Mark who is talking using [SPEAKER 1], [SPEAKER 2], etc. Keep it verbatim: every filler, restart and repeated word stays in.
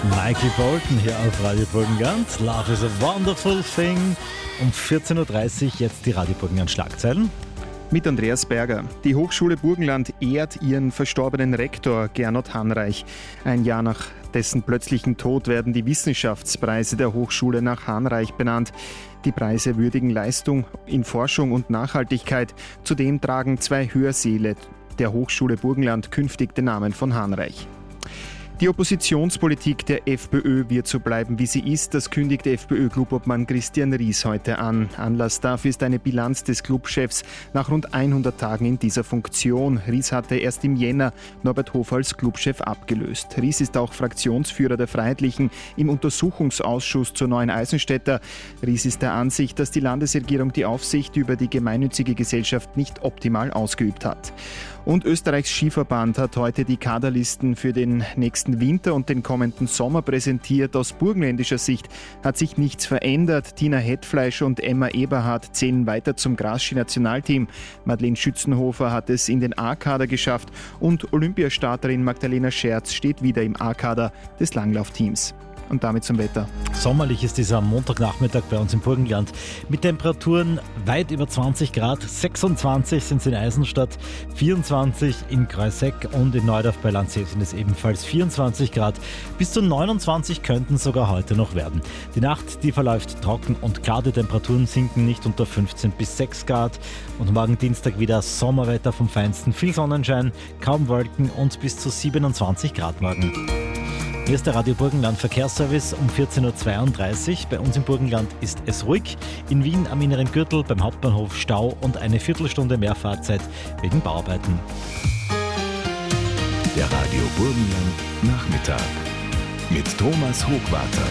[SPEAKER 1] Michael Bolton hier auf Radio Burgenland. Love is a wonderful thing. Um vierzehn Uhr dreißig jetzt die Radio Burgenland Schlagzeilen.
[SPEAKER 2] Mit Andreas Berger. Die Hochschule Burgenland ehrt ihren verstorbenen Rektor Gernot Hanreich. Ein Jahr nach dessen plötzlichen Tod werden die Wissenschaftspreise der Hochschule nach Hanreich benannt. Die Preise würdigen Leistung in Forschung und Nachhaltigkeit. Zudem tragen zwei Hörsäle der Hochschule Burgenland künftig den Namen von Hanreich. Die Oppositionspolitik der FPÖ wird so bleiben, wie sie ist. Das kündigt FPÖ-Clubobmann Christian Ries heute an. Anlass dafür ist eine Bilanz des Clubchefs nach rund hundert Tagen in dieser Funktion. Ries hatte erst im Jänner Norbert Hofer als Clubchef abgelöst. Ries ist auch Fraktionsführer der Freiheitlichen im Untersuchungsausschuss zur Neuen Eisenstädter. Ries ist der Ansicht, dass die Landesregierung die Aufsicht über die gemeinnützige Gesellschaft nicht optimal ausgeübt hat. Und Österreichs Skiverband hat heute die Kaderlisten für den nächsten Winter und den kommenden Sommer präsentiert. Aus burgenländischer Sicht hat sich nichts verändert. Tina Hetfleisch und Emma Eberhardt zählen weiter zum Grasski-Nationalteam. Madeleine Schützenhofer hat es in den A-Kader geschafft und Olympiastarterin Magdalena Scherz steht wieder im A-Kader des Langlaufteams. Und damit zum Wetter.
[SPEAKER 1] Sommerlich ist dieser Montagnachmittag bei uns im Burgenland mit Temperaturen weit über zwanzig Grad. sechsundzwanzig sind es in Eisenstadt, vierundzwanzig in Kreuzeck und in Neudorf bei Landsee sind es ebenfalls vierundzwanzig Grad. Bis zu neunundzwanzig könnten sogar heute noch werden. Die Nacht, die verläuft trocken und klar, die Temperaturen sinken nicht unter fünfzehn bis sechs Grad. Und morgen Dienstag wieder Sommerwetter vom Feinsten. Viel Sonnenschein, kaum Wolken und bis zu siebenundzwanzig Grad morgen. Hier ist der Radio Burgenland Verkehrsservice um vierzehn Uhr zweiunddreißig. Bei uns im Burgenland ist es ruhig. In Wien am inneren Gürtel beim Hauptbahnhof Stau und eine Viertelstunde mehr Fahrzeit wegen Bauarbeiten.
[SPEAKER 3] Der Radio Burgenland Nachmittag mit Thomas Hochwarter.